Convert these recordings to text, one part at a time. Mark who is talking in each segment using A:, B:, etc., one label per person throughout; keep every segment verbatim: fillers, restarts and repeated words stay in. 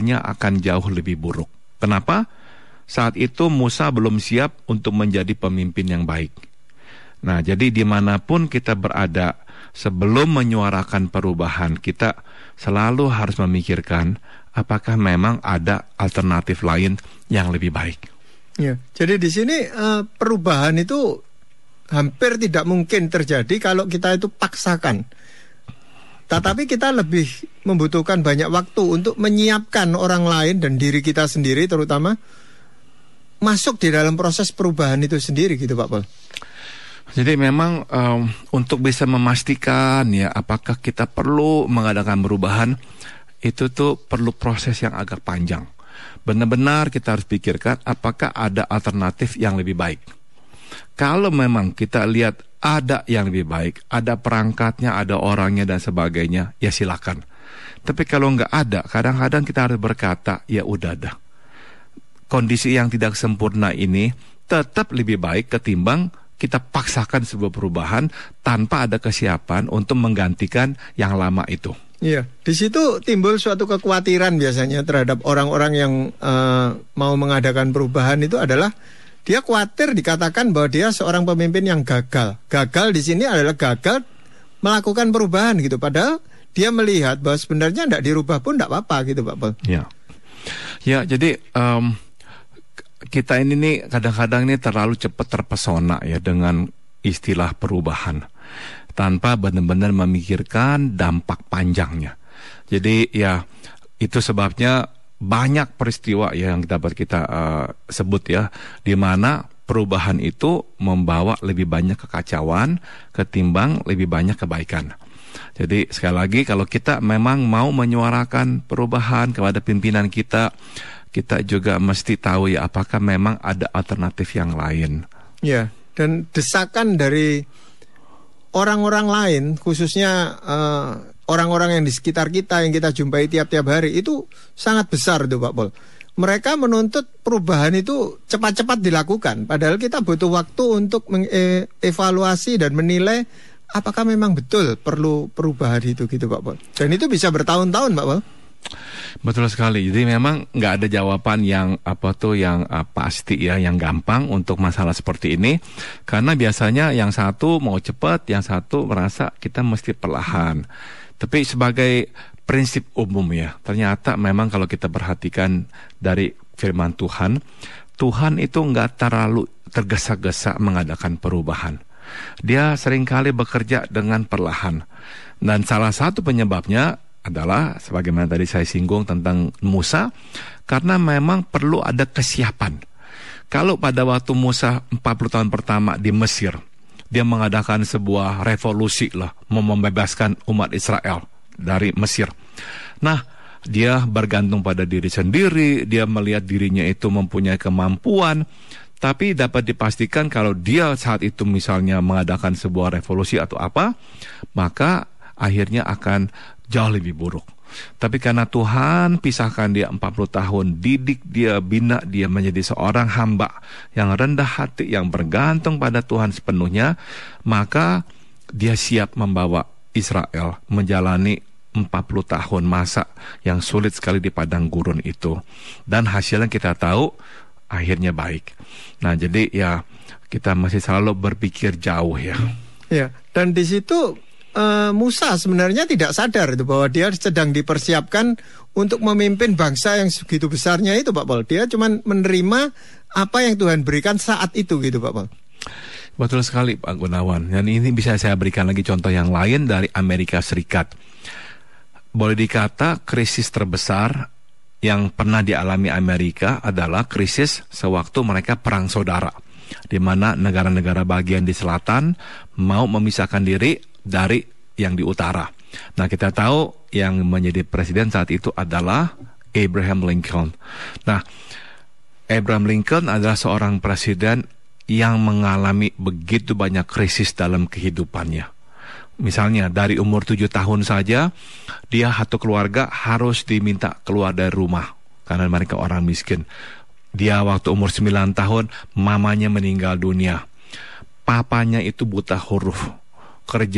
A: kedepannya akan jauh lebih buruk. Kenapa? Saat itu Musa belum siap untuk menjadi pemimpin yang baik. Nah, jadi dimanapun kita berada, sebelum menyuarakan perubahan, kita selalu harus memikirkan apakah memang ada alternatif lain yang lebih baik.
B: Ya, jadi di sini uh, perubahan itu hampir tidak mungkin terjadi kalau kita itu paksakan. Tetapi kita lebih membutuhkan banyak waktu untuk menyiapkan orang lain dan diri kita sendiri terutama masuk di dalam proses perubahan itu sendiri gitu Pak Paul.
A: Jadi memang um, untuk bisa memastikan ya apakah kita perlu mengadakan perubahan, itu tuh perlu proses yang agak panjang. Benar-benar kita harus pikirkan apakah ada alternatif yang lebih baik. Kalau memang kita lihat ada yang lebih baik, ada perangkatnya, ada orangnya dan sebagainya, ya silakan. Tapi kalau nggak ada, kadang-kadang kita harus berkata, ya udah dah. Kondisi yang tidak sempurna ini tetap lebih baik ketimbang kita paksakan sebuah perubahan tanpa ada kesiapan untuk menggantikan yang lama itu.
B: Iya, di situ timbul suatu kekhawatiran biasanya terhadap orang-orang yang uh, mau mengadakan perubahan itu adalah dia khawatir dikatakan bahwa dia seorang pemimpin yang gagal. Gagal di sini adalah gagal melakukan perubahan gitu. Padahal dia melihat bahwa sebenarnya tidak dirubah pun tidak apa-apa gitu Pak Paul.
A: Ya, ya jadi um, kita ini nih kadang-kadang ini terlalu cepat terpesona ya dengan istilah perubahan tanpa benar-benar memikirkan dampak panjangnya. Jadi ya itu sebabnya banyak peristiwa ya yang dapat kita uh, sebut ya, di mana perubahan itu membawa lebih banyak kekacauan ketimbang lebih banyak kebaikan. Jadi sekali lagi kalau kita memang mau menyuarakan perubahan kepada pimpinan kita, kita juga mesti tahu ya apakah memang ada alternatif yang lain.
B: Ya, dan desakan dari orang-orang lain, khususnya uh, orang-orang yang di sekitar kita yang kita jumpai tiap-tiap hari itu sangat besar tuh Pak Paul. Mereka menuntut perubahan itu cepat-cepat dilakukan. Padahal kita butuh waktu untuk mengevaluasi dan menilai apakah memang betul perlu perubahan itu gitu Pak Paul. Dan itu bisa bertahun-tahun Pak Paul.
A: Betul sekali. Jadi memang nggak ada jawaban yang apa tuh yang uh, pasti ya, yang gampang untuk masalah seperti ini. Karena biasanya yang satu mau cepat, yang satu merasa kita mesti perlahan. Tapi sebagai prinsip umum ya, ternyata memang kalau kita perhatikan dari firman Tuhan, Tuhan itu nggak terlalu tergesa-gesa mengadakan perubahan. Dia seringkali bekerja dengan perlahan. Dan salah satu penyebabnya adalah sebagaimana tadi saya singgung tentang Musa, karena memang perlu ada kesiapan. Kalau pada waktu Musa empat puluh tahun pertama di Mesir, dia mengadakan sebuah revolusi lah, membebaskan umat Israel dari Mesir. Nah, dia bergantung pada diri sendiri, dia melihat dirinya itu mempunyai kemampuan, tapi dapat dipastikan kalau dia saat itu misalnya mengadakan sebuah revolusi atau apa, maka akhirnya akan jauh lebih buruk. Tapi karena Tuhan pisahkan dia empat puluh tahun, didik dia, bina dia menjadi seorang hamba yang rendah hati, yang bergantung pada Tuhan sepenuhnya, maka dia siap membawa Israel menjalani empat puluh tahun masa yang sulit sekali di padang gurun itu. Dan hasilnya kita tahu akhirnya baik. Nah, jadi ya kita masih selalu berpikir jauh ya.
B: Ya, dan di situ Uh, Musa sebenarnya tidak sadar itu bahwa dia sedang dipersiapkan untuk memimpin bangsa yang segitu besarnya itu Pak Paul. Dia cuma menerima apa yang Tuhan berikan saat itu gitu Pak Paul.
A: Betul sekali Pak Gunawan. Dan ini bisa saya berikan lagi contoh yang lain dari Amerika Serikat. Boleh dikata krisis terbesar yang pernah dialami Amerika adalah krisis sewaktu mereka perang saudara, di mana negara-negara bagian di selatan mau memisahkan diri dari yang di utara. Nah, kita tahu yang menjadi presiden saat itu adalah Abraham Lincoln. Nah, Abraham Lincoln adalah seorang presiden yang mengalami begitu banyak krisis dalam kehidupannya. Misalnya dari umur tujuh tahun saja, dia atau keluarga harus diminta keluar dari rumah karena mereka orang miskin. Dia waktu umur sembilan tahun, mamanya meninggal dunia. Papanya itu buta huruf, kerja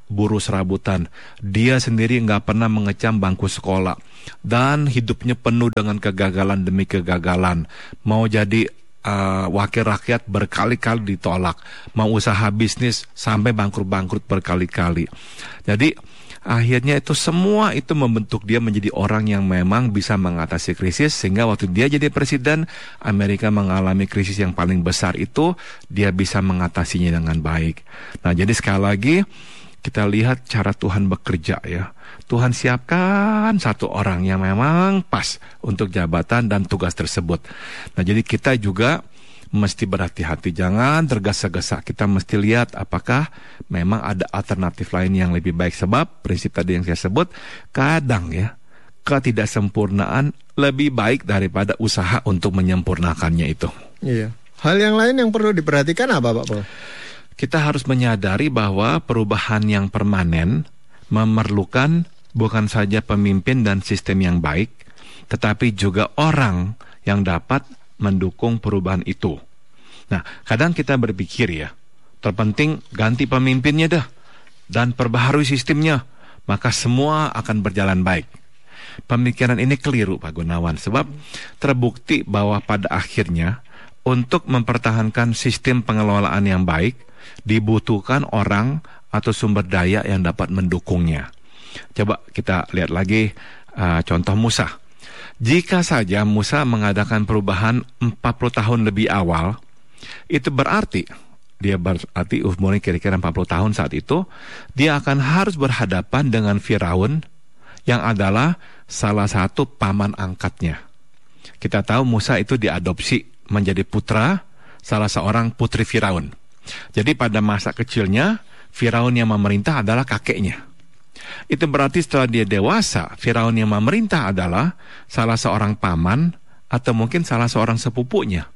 A: buruh serabutan. Dia sendiri nggak pernah mengecam bangku sekolah. Dan hidupnya penuh dengan kegagalan demi kegagalan. Mau jadi uh, wakil rakyat berkali-kali ditolak. Mau usaha bisnis sampai bangkrut-bangkrut berkali-kali. Jadi akhirnya itu semua itu membentuk dia menjadi orang yang memang bisa mengatasi krisis. Sehingga waktu dia jadi presiden, Amerika mengalami krisis yang paling besar itu, dia bisa mengatasinya dengan baik. Nah, jadi sekali lagi kita lihat cara Tuhan bekerja ya. Tuhan siapkan satu orang yang memang pas untuk jabatan dan tugas tersebut. Nah, jadi kita juga mesti berhati-hati, jangan tergesa-gesa. Kita mesti lihat apakah memang ada alternatif lain yang lebih baik. Sebab prinsip tadi yang saya sebut, kadang ya, ketidaksempurnaan lebih baik daripada usaha untuk menyempurnakannya itu.
B: Iya. Hal yang lain yang perlu diperhatikan apa, Pak Paul?
A: Kita harus menyadari bahwa perubahan yang permanen memerlukan bukan saja pemimpin dan sistem yang baik, tetapi juga orang yang dapat mendukung perubahan itu. Nah, kadang kita berpikir ya, terpenting ganti pemimpinnya dah dan perbaharui sistemnya, maka semua akan berjalan baik. Pemikiran ini keliru, Pak Gunawan, sebab terbukti bahwa pada akhirnya untuk mempertahankan sistem pengelolaan yang baik dibutuhkan orang atau sumber daya yang dapat mendukungnya. Coba kita lihat lagi uh, contoh Musa. Jika saja Musa mengadakan perubahan empat puluh tahun lebih awal, itu berarti dia berarti umurnya kira-kira empat puluh tahun saat itu, dia akan harus berhadapan dengan Firaun yang adalah salah satu paman angkatnya. Kita tahu Musa itu diadopsi menjadi putra salah seorang putri Firaun. Jadi pada masa kecilnya, Firaun yang memerintah adalah kakeknya. Itu berarti setelah dia dewasa, Firaun yang memerintah adalah salah seorang paman atau mungkin salah seorang sepupunya.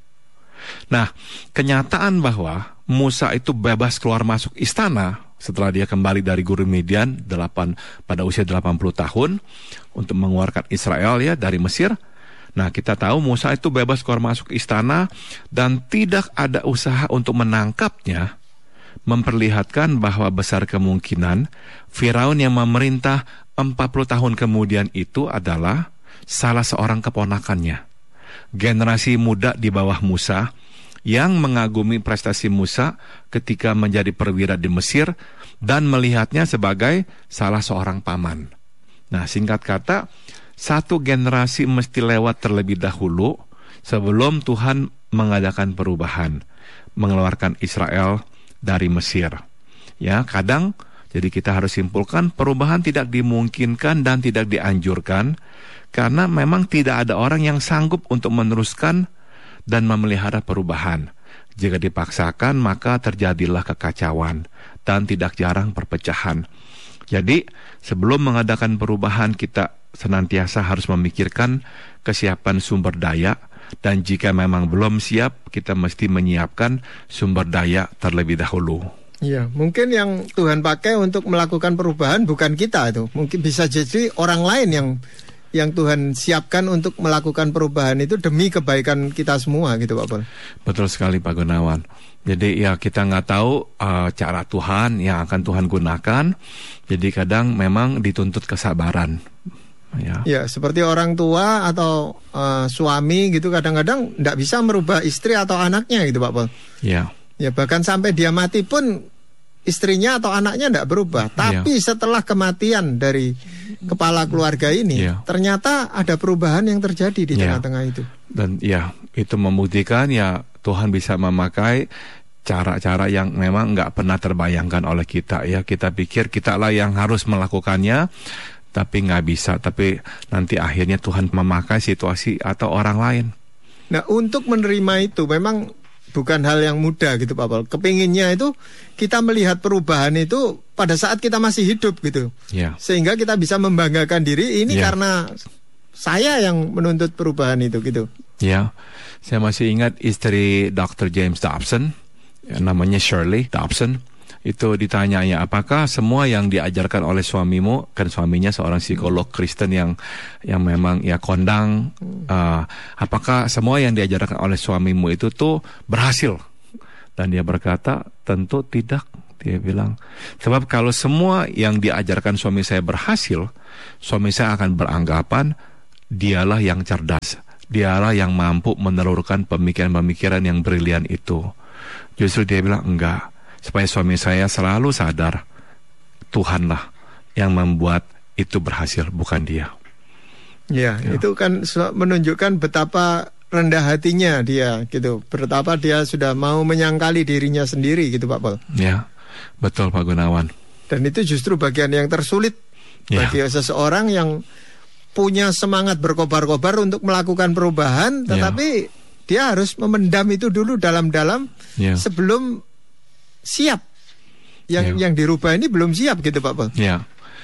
A: Nah, kenyataan bahwa Musa itu bebas keluar masuk istana setelah dia kembali dari gurun Midian delapan, pada usia delapan puluh tahun untuk mengeluarkan Israel ya dari Mesir. Nah, kita tahu Musa itu bebas keluar masuk istana dan tidak ada usaha untuk menangkapnya, memperlihatkan bahwa besar kemungkinan Firaun yang memerintah empat puluh tahun kemudian itu adalah salah seorang keponakannya. Generasi muda di bawah Musa yang mengagumi prestasi Musa ketika menjadi perwira di Mesir dan melihatnya sebagai salah seorang paman. Nah, singkat kata, satu generasi mesti lewat terlebih dahulu sebelum Tuhan mengadakan perubahan, mengeluarkan Israel dari Mesir. Ya, kadang jadi kita harus simpulkan perubahan tidak dimungkinkan dan tidak dianjurkan karena memang tidak ada orang yang sanggup untuk meneruskan dan memelihara perubahan. Jika dipaksakan maka terjadilah kekacauan dan tidak jarang perpecahan. Jadi sebelum mengadakan perubahan kita senantiasa harus memikirkan kesiapan sumber daya, dan jika memang belum siap kita mesti menyiapkan sumber daya terlebih dahulu.
B: Iya, mungkin yang Tuhan pakai untuk melakukan perubahan bukan kita itu, mungkin bisa jadi orang lain yang yang Tuhan siapkan untuk melakukan perubahan itu demi kebaikan kita semua gitu, Pak Paul.
A: Betul sekali, Pak Gunawan. Jadi ya kita nggak tahu uh, cara Tuhan yang akan Tuhan gunakan. Jadi kadang memang dituntut kesabaran. Ya.
B: Ya, seperti orang tua atau uh, suami gitu kadang-kadang tidak bisa merubah istri atau anaknya gitu, Pak Paul.
A: Ya.
B: Ya, bahkan sampai dia mati pun istrinya atau anaknya tidak berubah. Tapi ya, setelah kematian dari kepala keluarga ini, ya, ternyata ada perubahan yang terjadi di
A: ya,
B: tengah-tengah itu.
A: Dan ya, itu membuktikan ya Tuhan bisa memakai cara-cara yang memang nggak pernah terbayangkan oleh kita. Ya, kita pikir kitalah yang harus melakukannya, tapi nggak bisa. Tapi nanti akhirnya Tuhan memakai situasi atau orang lain.
B: Nah, untuk menerima itu memang bukan hal yang mudah gitu, Pak Paul. Kepinginnya itu kita melihat perubahan itu pada saat kita masih hidup gitu,
A: yeah,
B: sehingga kita bisa membanggakan diri ini yeah, karena saya yang menuntut perubahan itu gitu.
A: Ya, yeah. Saya masih ingat istri dokter James Dobson, ya, namanya Shirley Dobson. Itu ditanyanya, apakah semua yang diajarkan oleh suamimu, kan suaminya seorang psikolog Kristen yang yang memang ya kondang, uh, apakah semua yang diajarkan oleh suamimu itu tuh berhasil? Dan dia berkata, tentu tidak, Dia bilang, sebab kalau semua yang diajarkan suami saya berhasil, suami saya akan beranggapan dialah yang cerdas, dialah yang mampu menelurkan pemikiran-pemikiran yang brilian itu. Justru dia bilang enggak, supaya suami saya selalu sadar Tuhanlah yang membuat itu berhasil, bukan dia.
B: Ya, ya, itu kan menunjukkan betapa rendah hatinya dia gitu, betapa dia sudah mau menyangkali dirinya sendiri gitu Pak Paul.
A: Ya, betul Pak Gunawan.
B: Dan itu justru bagian yang tersulit ya, bagi seseorang yang punya semangat berkobar-kobar untuk melakukan perubahan, tetapi ya, dia harus memendam itu dulu dalam-dalam ya, sebelum siap. Yang ya, yang dirubah ini belum siap gitu Pak Paul.
A: Ya,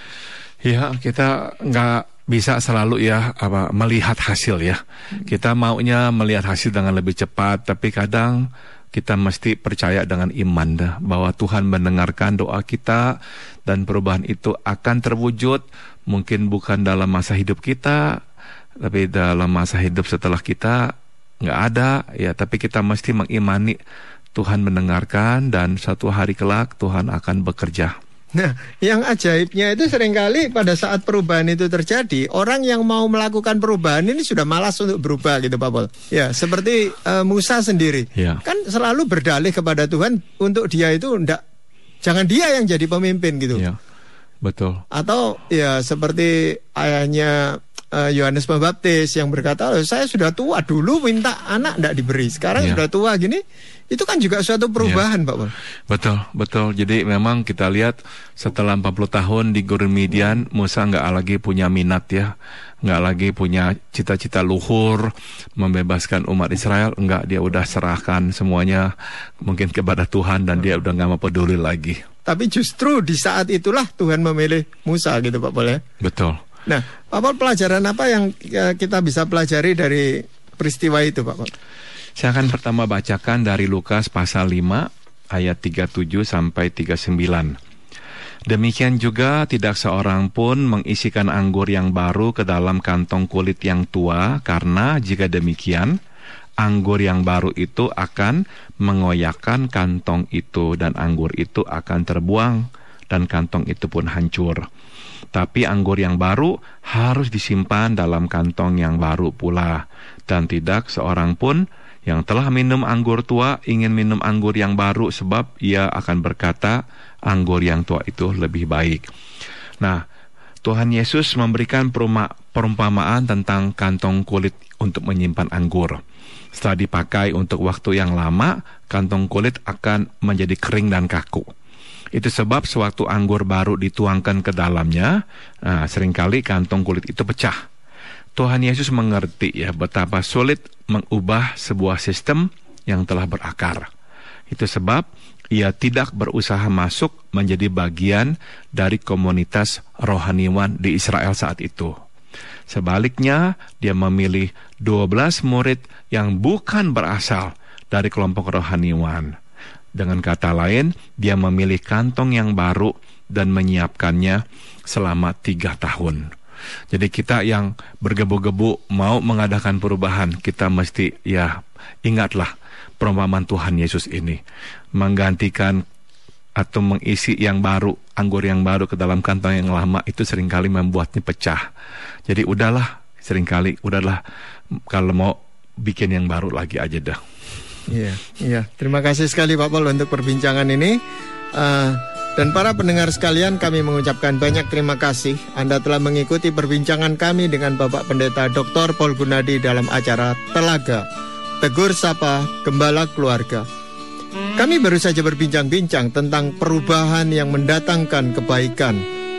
A: ya kita nggak bisa selalu ya apa melihat hasil ya. Kita maunya melihat hasil dengan lebih cepat, tapi kadang kita mesti percaya dengan iman dah bahwa Tuhan mendengarkan doa kita dan perubahan itu akan terwujud. Mungkin bukan dalam masa hidup kita, tapi dalam masa hidup setelah kita nggak ada ya. Tapi kita mesti mengimani Tuhan mendengarkan dan suatu hari kelak Tuhan akan bekerja.
B: Nah, yang ajaibnya itu seringkali pada saat perubahan itu terjadi, orang yang mau melakukan perubahan ini sudah malas untuk berubah gitu Pak Paul. Ya, seperti uh, Musa sendiri, ya, kan selalu berdalih kepada Tuhan untuk dia itu enggak, jangan dia yang jadi pemimpin gitu.
A: Ya, betul.
B: Atau ya seperti ayahnya uh, Yohanes Pembaptis yang berkata, oh, saya sudah tua dulu minta anak enggak diberi, sekarang ya, sudah tua gini. Itu kan juga suatu perubahan ya, Pak Paul.
A: Betul, betul. Jadi memang kita lihat setelah empat puluh tahun di Gurun Midian, Musa nggak lagi punya minat ya, nggak lagi punya cita-cita luhur membebaskan umat Israel. Enggak, dia udah serahkan semuanya mungkin kepada Tuhan dan dia udah nggak mau peduli lagi.
B: Tapi justru di saat itulah Tuhan memilih Musa gitu Pak Paul ya.
A: Betul.
B: Nah, Pak Paul, pelajaran apa yang kita bisa pelajari dari peristiwa itu Pak Paul?
A: Saya akan pertama bacakan dari Lukas pasal lima ayat tiga puluh tujuh sampai tiga puluh sembilan. Demikian juga tidak seorang pun mengisikan anggur yang baru ke dalam kantong kulit yang tua, karena jika demikian anggur yang baru itu akan mengoyakkan kantong itu dan anggur itu akan terbuang dan kantong itu pun hancur. Tapi anggur yang baru harus disimpan dalam kantong yang baru pula, dan tidak seorang pun yang telah minum anggur tua ingin minum anggur yang baru, sebab ia akan berkata anggur yang tua itu lebih baik. Nah, Tuhan Yesus memberikan perumpamaan tentang kantong kulit untuk menyimpan anggur. Setelah dipakai untuk waktu yang lama, kantong kulit akan menjadi kering dan kaku. Itu sebab sewaktu anggur baru dituangkan ke dalamnya, nah, seringkali kantong kulit itu pecah. Tuhan Yesus mengerti ya betapa sulit mengubah sebuah sistem yang telah berakar. Itu sebab ia tidak berusaha masuk menjadi bagian dari komunitas rohaniwan di Israel saat itu. Sebaliknya, dia memilih dua belas murid yang bukan berasal dari kelompok rohaniwan. Dengan kata lain, dia memilih kantong yang baru dan menyiapkannya selama tiga tahun. Jadi kita yang bergebu-gebu mau mengadakan perubahan, kita mesti ya ingatlah perumpamaan Tuhan Yesus ini. Menggantikan atau mengisi yang baru, anggur yang baru ke dalam kantong yang lama itu seringkali membuatnya pecah. Jadi udahlah, seringkali udahlah kalau mau bikin yang baru lagi aja dah.
B: Iya, iya. Terima kasih sekali Pak Paul untuk perbincangan ini. Uh, Dan para pendengar sekalian, kami mengucapkan banyak terima kasih Anda telah mengikuti perbincangan kami dengan Bapak Pendeta Doktor Paul Gunadi dalam acara Telaga, Tegur Sapa Gembala Keluarga. Kami baru saja berbincang-bincang tentang perubahan yang mendatangkan kebaikan.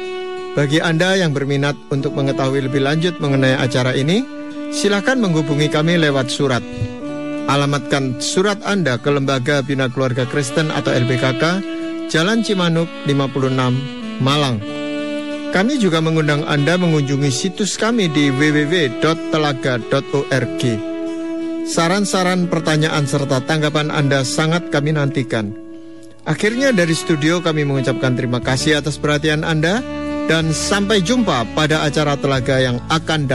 B: Bagi Anda yang berminat untuk mengetahui lebih lanjut mengenai acara ini, silakan menghubungi kami lewat surat. Alamatkan surat Anda ke Lembaga Bina Keluarga Kristen atau L B K K, Jalan Cimanuk lima puluh enam, Malang. Kami juga mengundang Anda mengunjungi situs kami di w w w titik telaga titik org. Saran-saran, pertanyaan, serta tanggapan Anda sangat kami nantikan. Akhirnya dari studio kami mengucapkan terima kasih atas perhatian Anda, dan sampai jumpa pada acara Telaga yang akan datang.